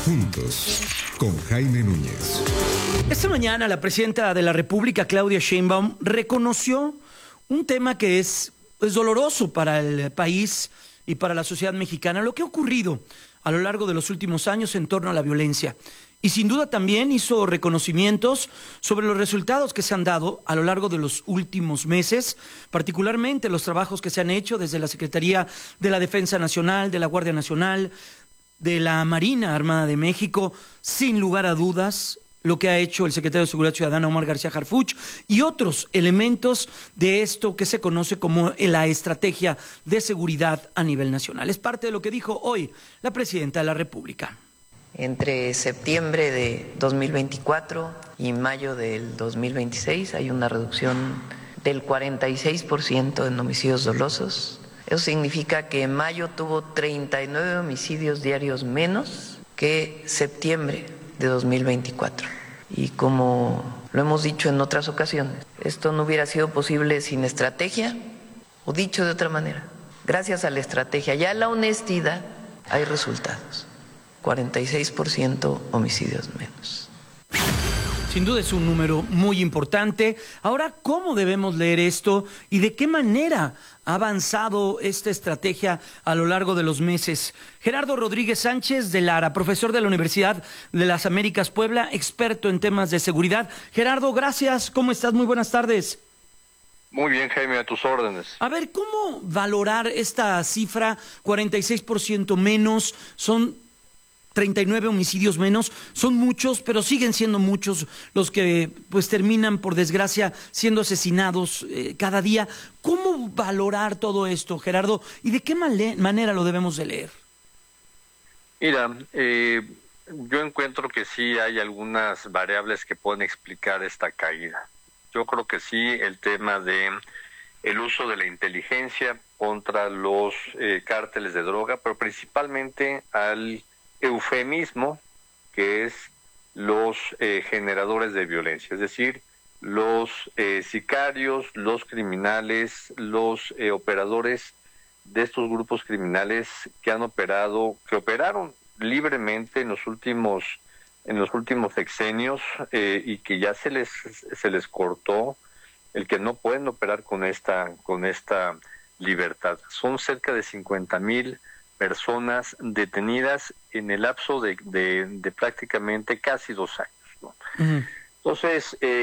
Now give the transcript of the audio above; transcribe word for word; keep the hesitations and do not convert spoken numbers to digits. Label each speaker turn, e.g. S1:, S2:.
S1: Juntos, con Jaime Núñez.
S2: Esta mañana la presidenta de la República, Claudia Sheinbaum, reconoció un tema que es, es doloroso para el país y para la sociedad mexicana, lo que ha ocurrido a lo largo de los últimos años en torno a la violencia. Y sin duda también hizo reconocimientos sobre los resultados que se han dado a lo largo de los últimos meses, particularmente los trabajos que se han hecho desde la Secretaría de la Defensa Nacional, de la Guardia Nacional, de la Marina Armada de México, sin lugar a dudas, lo que ha hecho el secretario de Seguridad Ciudadana, Omar García Harfuch, y otros elementos de esto que se conoce como la estrategia de seguridad a nivel nacional. Es parte de lo que dijo hoy la presidenta de la República.
S3: Entre septiembre de dos mil veinticuatro y mayo del dos mil veintiséis hay una reducción del cuarenta y seis por ciento en homicidios dolosos. Eso significa que en mayo tuvo treinta y nueve homicidios diarios menos que septiembre de dos mil veinticuatro. Y como lo hemos dicho en otras ocasiones, esto no hubiera sido posible sin estrategia, o dicho de otra manera, gracias a la estrategia y a la honestidad hay resultados. cuarenta y seis por ciento homicidios menos.
S2: Sin duda es un número muy importante. Ahora, ¿cómo debemos leer esto y de qué manera ha avanzado esta estrategia a lo largo de los meses? Gerardo Rodríguez Sánchez de Lara, profesor de la Universidad de las Américas Puebla, experto en temas de seguridad. Gerardo, gracias. ¿Cómo estás? Muy buenas tardes.
S4: Muy bien, Jaime, a tus órdenes.
S2: A ver, ¿cómo valorar esta cifra? cuarenta y seis por ciento menos, son treinta y nueve homicidios menos, son muchos, pero siguen siendo muchos los que pues terminan, por desgracia, siendo asesinados eh, cada día. ¿Cómo valorar todo esto, Gerardo? ¿Y de qué manera lo debemos de leer?
S4: Mira, eh, yo encuentro que sí hay algunas variables que pueden explicar esta caída. Yo creo que sí, el tema de el uso de la inteligencia contra los eh, cárteles de droga, pero principalmente al eufemismo que es los eh, generadores de violencia, es decir, los eh, sicarios, los criminales, los eh, operadores de estos grupos criminales que han operado, que operaron libremente en los últimos en los últimos sexenios eh, y que ya se les se les cortó el que no pueden operar con esta con esta libertad. Son cerca de cincuenta mil personas detenidas en el lapso de, de, de prácticamente casi dos años, ¿no? Uh-huh. Entonces, eh,